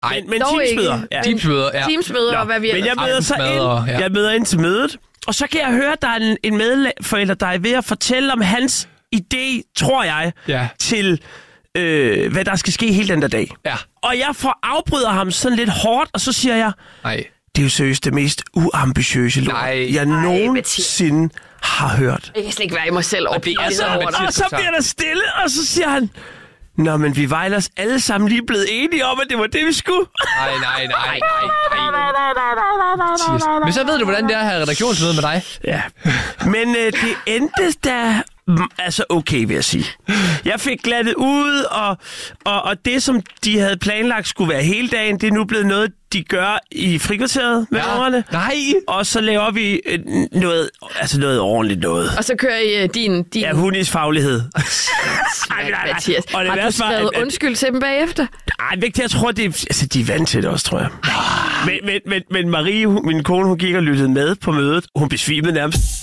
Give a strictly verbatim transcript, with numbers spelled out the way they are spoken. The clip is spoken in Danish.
Ej, men, men dog Teams-møder. ikke. Ja. Teams-møder, ja. Teams-møder Nå, og hvad vi men jeg ellers... møder så Aftensmadder, ind, ja. jeg møder ind til mødet, og så kan jeg høre, at der er en, en medforælder, der er ved at fortælle om hans idé, tror jeg, Ja. til øh, hvad der skal ske hele den der dag. Ja. Og jeg får afbryder ham sådan lidt hårdt, og så siger jeg, Nej. det er jo seriøst det mest uambitiøse lort, Nej. jeg Ej, nogensinde har hørt. Jeg kan slet ikke være i mig selv over det er pinligt så- over men- dig. Og så bliver der stille, og så siger han, nå, men vi var ellers alle sammen lige blevet enige om, at det var det, vi skulle. Nej, nej, nej, nej. Men så ved du, hvordan det er at have redaktionsmøde med dig. Ja, men øh, det endte da mm, altså okay, vil jeg sige. Jeg fik glattet ud, og, og, og det, som de havde planlagt skulle være hele dagen, det er nu blevet noget, de gør i frikvarteret med Ja. ungerne. Nej. Og så laver vi øh, noget, altså noget ordentligt noget. Og så kører I uh, din... din... Ja, hundis faglighed. Ej, nej, nej. Mathias, Og det har du værste var, skrevet at- at- undskyld til dem bagefter? Ej, vigtigt, jeg tror, det er, altså, de er vant til det også, tror jeg. Men, men, men, men Marie, hun, min kone, hun gik og lyttede med på mødet. Hun besvimede nærmest.